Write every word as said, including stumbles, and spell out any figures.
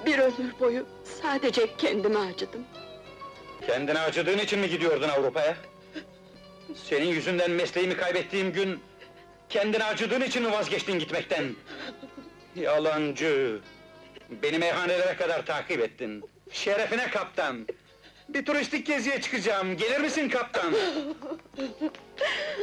Bir ömür boyu sadece kendime acıdım. Kendine acıdığın için mi gidiyordun Avrupa'ya? Senin yüzünden mesleğimi kaybettiğim gün... ...kendine acıdığın için mi vazgeçtin gitmekten? Yalancı! Beni meyhanelere kadar takip ettin. Şerefine kaptan! Bir turistik geziye çıkacağım, gelir misin kaptan?